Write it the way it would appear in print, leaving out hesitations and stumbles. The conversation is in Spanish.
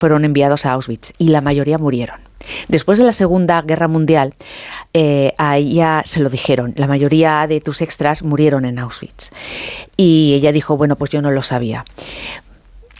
fueron enviados a Auschwitz y la mayoría murieron. Después de la Segunda Guerra Mundial, a ella se lo dijeron, la mayoría de tus extras murieron en Auschwitz. Y ella dijo, bueno, pues yo no lo sabía.